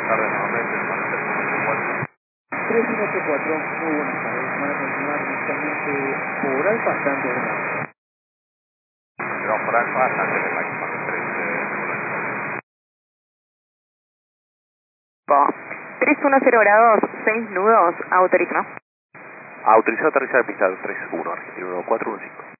tardes nuevamente, Manuel 3184, muy buenas tardes. Van a continuar inicialmente por Alfa Tango de Mar. Vamos por Alfa, antes de Mike, Manuel 3, 310 grados, 6 nudos, autoriza. autorizado aterrizar de pista 31, Argentina 1415.